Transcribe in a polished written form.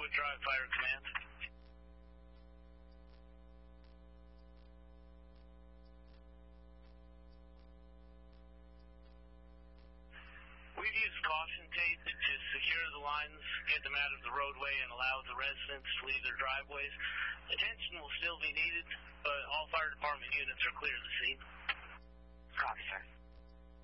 Drive, Fire Command. We've used caution tape to secure the lines, get them out of the roadway, and allow the residents to leave their driveways. Attention will still be needed, but all fire department units are clear of the scene. Copy, sir.